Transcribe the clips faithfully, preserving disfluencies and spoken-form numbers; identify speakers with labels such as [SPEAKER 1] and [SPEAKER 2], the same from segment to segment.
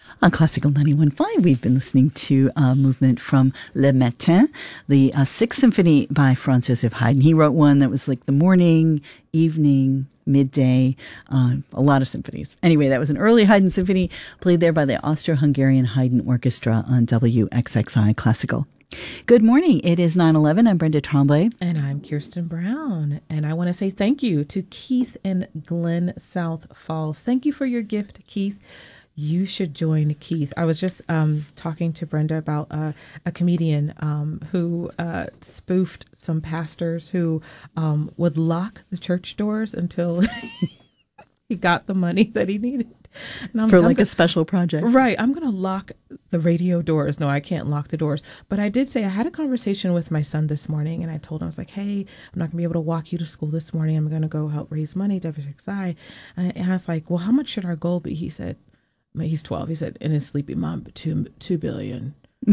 [SPEAKER 1] On Classical ninety-one point five, we've been listening to a movement from Le Matin, the uh, Sixth Symphony by Franz Joseph Haydn. He wrote one that was like the morning, evening, midday, uh, a lot of symphonies. Anyway, that was an early Haydn symphony played there by the Austro-Hungarian Haydn Orchestra on W X X I Classical. Good morning. It is nine eleven. I'm Brenda Tremblay.
[SPEAKER 2] And I'm Kirsten Brown. And I want to say thank you to Keith in Glen South Falls. Thank you for your gift, Keith. You should join Keith. I was just um, talking to Brenda about uh, a comedian um, who uh, spoofed some pastors who um, would lock the church doors until he got the money that he needed. And I'm,
[SPEAKER 1] For
[SPEAKER 2] I'm
[SPEAKER 1] like
[SPEAKER 2] gonna,
[SPEAKER 1] a special project.
[SPEAKER 2] Right. I'm going to lock the radio doors. No, I can't lock the doors. But I did say I had a conversation with my son this morning, and I told him, I was like, hey, I'm not going to be able to walk you to school this morning. I'm going to go help raise money, W X I. And I was like, well, how much should our goal be? He said, he's twelve. He said, in his sleepy mom, two, two billion.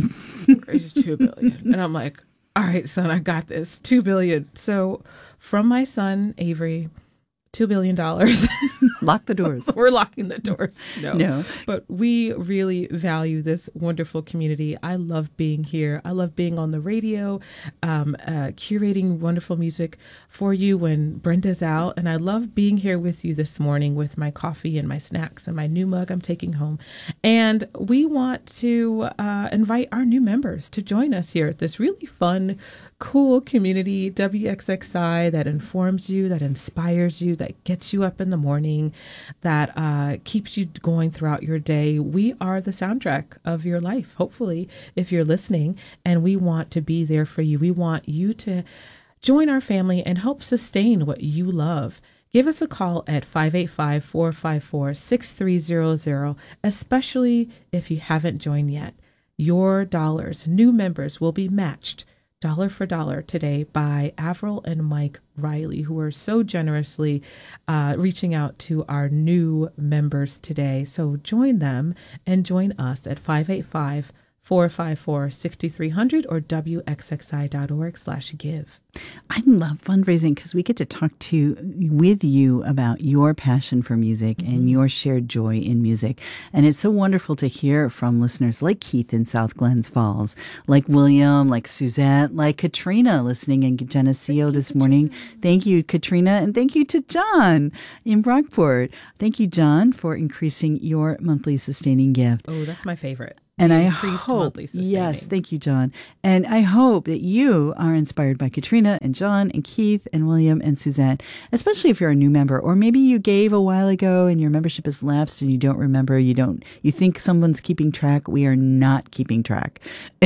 [SPEAKER 2] It's two billion. And I'm like, all right, son, I got this. Two billion. So from my son, Avery, two billion dollars.
[SPEAKER 1] Lock the doors.
[SPEAKER 2] We're locking the doors. No.
[SPEAKER 1] No.
[SPEAKER 2] But we really value this wonderful community. I love being here. I love being on the radio, um, uh, curating wonderful music for you when Brenda's out. And I love being here with you this morning with my coffee and my snacks and my new mug I'm taking home. And we want to uh, invite our new members to join us here at this really fun, cool community, W X X I, that informs you, that inspires you, that gets you up in the morning, that uh, keeps you going throughout your day. We are the soundtrack of your life, hopefully, if you're listening, and we want to be there for you. We want you to join our family and help sustain what you love. Give us a call at five eight five, four five four, six three zero zero, especially if you haven't joined yet. Your dollars, new members, will be matched dollar for dollar today by Avril and Mike Riley, who are so generously uh, reaching out to our new members today. So join them and join us at five eight five, four five four, six three zero zero or W X X I dot org slash give.
[SPEAKER 1] I love fundraising because we get to talk to with you about your passion for music mm-hmm. and your shared joy in music. And it's so wonderful to hear from listeners like Keith in South Glens Falls, like William, like Suzette, like Katrina listening in Geneseo this you, morning. Katrina. Thank you, Katrina. And thank you to John in Brockport. Thank you, John, for increasing your monthly sustaining gift.
[SPEAKER 2] Oh, that's my favorite.
[SPEAKER 1] And I hope, yes, thank you, John. And I hope that you are inspired by Katrina and John and Keith and William and Suzette, especially if you're a new member, or maybe you gave a while ago and your membership has lapsed and you don't remember, you don't, you think someone's keeping track. We are not keeping track.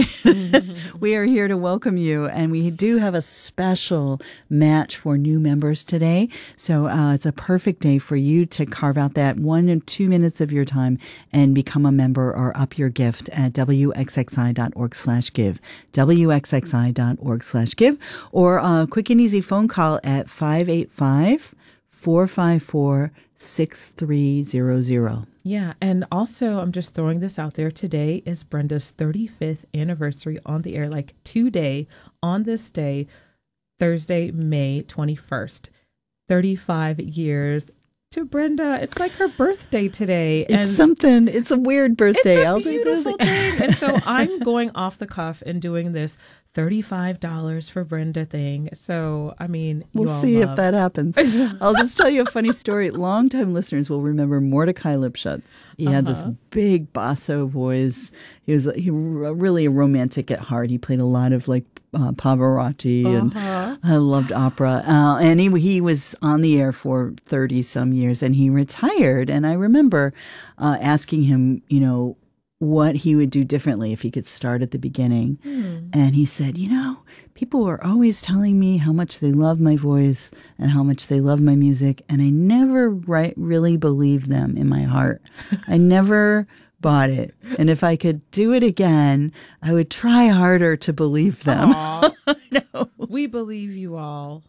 [SPEAKER 1] We are here to welcome you. And we do have a special match for new members today. So uh, it's a perfect day for you to carve out that one or two minutes of your time and become a member or up your gift at W X X I dot org slash give, W X X I dot org slash give, or a quick and easy phone call at five eight five, four five four, six three zero zero.
[SPEAKER 2] Yeah, and also I'm just throwing this out there. Today is Brenda's thirty-fifth anniversary on the air, like today, on this day, Thursday, May twenty-first. thirty-five years to Brenda. It's like her birthday today.
[SPEAKER 1] And it's something. It's a weird birthday.
[SPEAKER 2] It's a
[SPEAKER 1] I'll
[SPEAKER 2] beautiful thing. And so I'm going off the cuff and doing this thirty-five dollars for Brenda thing. So, I mean, you
[SPEAKER 1] we'll
[SPEAKER 2] all
[SPEAKER 1] see
[SPEAKER 2] love.
[SPEAKER 1] if that happens. I'll just tell you a funny story. Longtime listeners will remember Mordecai Lipschutz. He uh-huh. had this big basso voice. He was he really a romantic at heart. He played a lot of like Uh, Pavarotti, and
[SPEAKER 2] uh-huh.
[SPEAKER 1] I loved opera. Uh, and he, he was on the air for thirty some years, and he retired. And I remember uh, asking him, you know, what he would do differently if he could start at the beginning. Hmm. And he said, you know, people were always telling me how much they love my voice and how much they love my music, and I never right, really believed them in my heart. I never bought it. And if I could do it again, I would try harder to believe them.
[SPEAKER 2] No. We believe you all.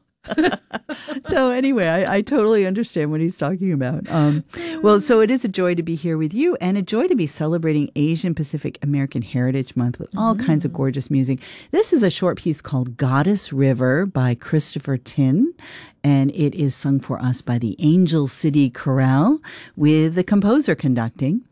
[SPEAKER 1] So anyway, I, I totally understand what he's talking about. Um, well, so it is a joy to be here with you, and a joy to be celebrating Asian Pacific American Heritage Month with all mm-hmm. kinds of gorgeous music. This is a short piece called Goddess River by Christopher Tin, and it is sung for us by the Angel City Chorale with the composer conducting.